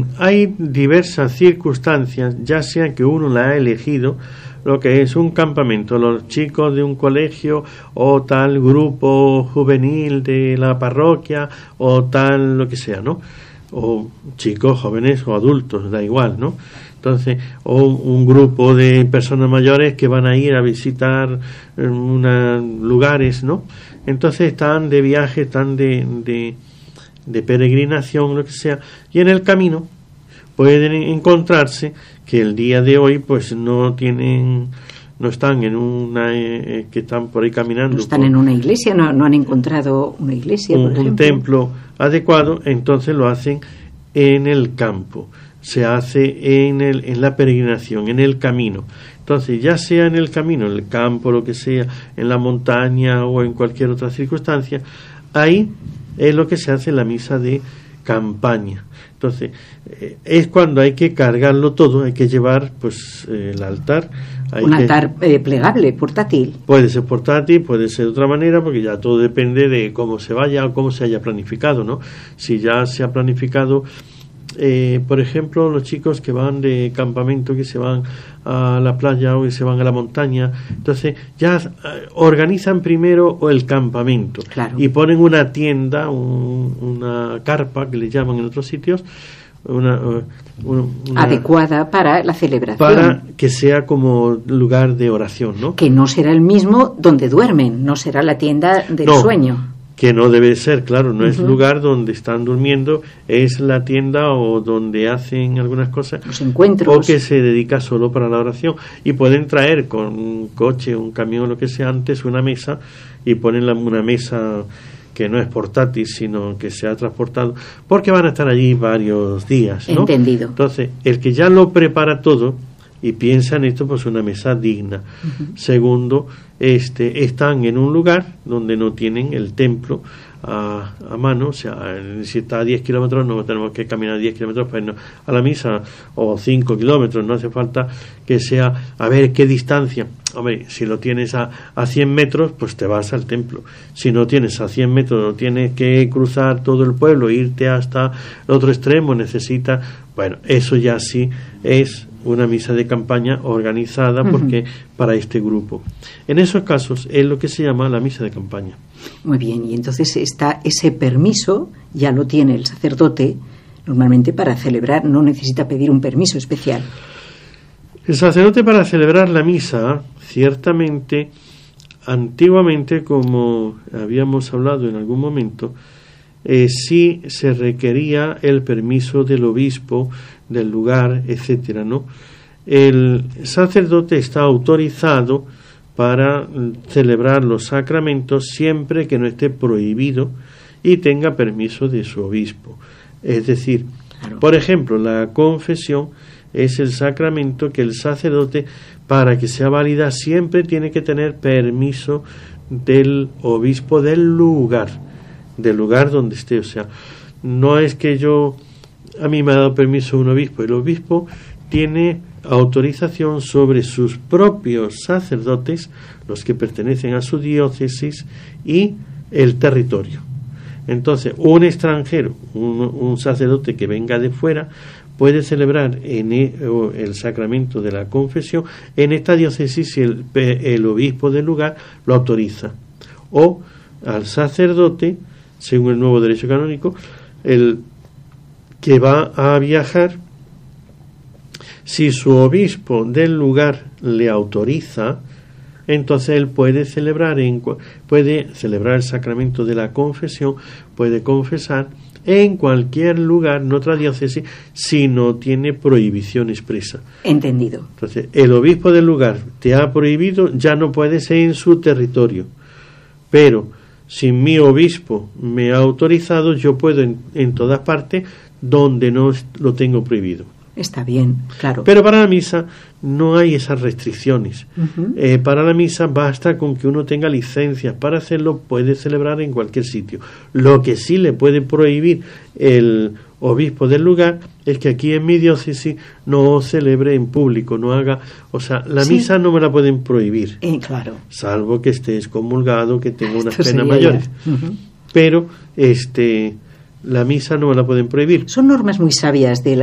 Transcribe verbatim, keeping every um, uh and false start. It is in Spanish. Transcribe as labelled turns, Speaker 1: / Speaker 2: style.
Speaker 1: hay diversas circunstancias, ya sea que uno la ha elegido, lo que es un campamento, los chicos de un colegio o tal grupo juvenil de la parroquia o tal lo que sea, ¿no? O chicos, jóvenes o adultos, da igual, ¿no? Entonces, o un grupo de personas mayores que van a ir a visitar unos lugares, ¿no? Entonces están de viaje, están de, de, de peregrinación, lo que sea, y en el camino pueden encontrarse que el día de hoy pues no tienen, no están en una, eh, que están por ahí caminando.
Speaker 2: No están por, en una iglesia, no, no han encontrado una iglesia,
Speaker 1: un,
Speaker 2: por ejemplo.
Speaker 1: Un templo adecuado, entonces lo hacen en el campo, se hace en, el, en la peregrinación, en el camino. Entonces, ya sea en el camino, en el campo, lo que sea, en la montaña o en cualquier otra circunstancia, ahí es lo que se hace en la misa de campaña. Entonces, eh, es cuando hay que cargarlo todo, hay que llevar pues eh, el altar. Hay
Speaker 2: un
Speaker 1: que,
Speaker 2: altar eh, plegable, portátil.
Speaker 1: Puede ser portátil, puede ser de otra manera, porque ya todo depende de cómo se vaya o cómo se haya planificado, ¿no? Si ya se ha planificado, eh, por ejemplo, los chicos que van de campamento, que se van a la playa o que se van a la montaña, entonces ya eh, organizan primero el campamento,
Speaker 2: claro,
Speaker 1: y ponen una tienda, un, una carpa que le llaman en otros sitios, una, una, una
Speaker 2: adecuada para la celebración,
Speaker 1: para que sea como lugar de oración, ¿no?
Speaker 2: Que no será el mismo donde duermen, no será la tienda del
Speaker 1: no,
Speaker 2: sueño.
Speaker 1: Que no debe ser, claro, no uh-huh. es lugar donde están durmiendo, es la tienda o donde hacen algunas cosas,
Speaker 2: los encuentros,
Speaker 1: o que se dedica solo para la oración, y pueden traer con un coche, un camión, lo que sea, antes una mesa, y ponen la, una mesa que no es portátil, sino que se ha transportado, porque van a estar allí varios días, ¿no?
Speaker 2: Entendido.
Speaker 1: Entonces, el que ya lo prepara todo y piensa en esto, pues una mesa digna. Uh-huh. Segundo, este, están en un lugar donde no tienen el templo a, a mano, o sea, si está a diez kilómetros, no tenemos que caminar diez kilómetros para irnos a la misa, o cinco kilómetros, no hace falta que sea, a ver qué distancia. Hombre, si lo tienes a, a cien metros, pues te vas al templo. Si no tienes a cien metros, no tienes que cruzar todo el pueblo, irte hasta el otro extremo, necesitas, bueno, eso ya sí es una misa de campaña organizada, porque uh-huh. para este grupo. En esos casos es lo que se llama la misa de campaña.
Speaker 2: Muy bien, y entonces está ese permiso, ya lo tiene el sacerdote, normalmente para celebrar, no necesita pedir un permiso especial.
Speaker 1: El sacerdote, para celebrar la misa, ciertamente, antiguamente, como habíamos hablado en algún momento, eh, sí se requería el permiso del obispo del lugar, etcétera, ¿no? El sacerdote está autorizado para celebrar los sacramentos siempre que no esté prohibido y tenga permiso de su obispo. Es decir, claro, por ejemplo, la confesión es el sacramento que el sacerdote, para que sea válida, siempre tiene que tener permiso del obispo del lugar, del lugar donde esté. O sea, no es que yo, a mí me ha dado permiso un obispo, el obispo tiene autorización sobre sus propios sacerdotes, los que pertenecen a su diócesis, y el territorio. Entonces, un extranjero, un, un sacerdote que venga de fuera, puede celebrar en el, el sacramento de la confesión en esta diócesis si el, el obispo del lugar lo autoriza. O al sacerdote, según el nuevo derecho canónico, el que va a viajar, si su obispo del lugar le autoriza, entonces él puede celebrar en, puede celebrar el sacramento de la confesión, puede confesar en cualquier lugar, en otra diócesis, si no tiene prohibición expresa.
Speaker 2: Entendido.
Speaker 1: Entonces, el obispo del lugar te ha prohibido, ya no puede ser en su territorio. Pero si mi obispo me ha autorizado, yo puedo en, en todas partes donde no lo tengo prohibido.
Speaker 2: Está bien, claro.
Speaker 1: Pero para la misa no hay esas restricciones. Uh-huh. Eh, para la misa basta con que uno tenga licencias para hacerlo, puede celebrar en cualquier sitio. Lo que sí le puede prohibir el obispo del lugar es que aquí en mi diócesis no celebre en público, no haga, o sea, la sí. misa no me la pueden prohibir.
Speaker 2: Eh, claro.
Speaker 1: Salvo que esté excomulgado, que tenga unas
Speaker 2: Esto
Speaker 1: penas mayores. Uh-huh. Pero este la misa no me la pueden prohibir.
Speaker 2: Son normas muy sabias de la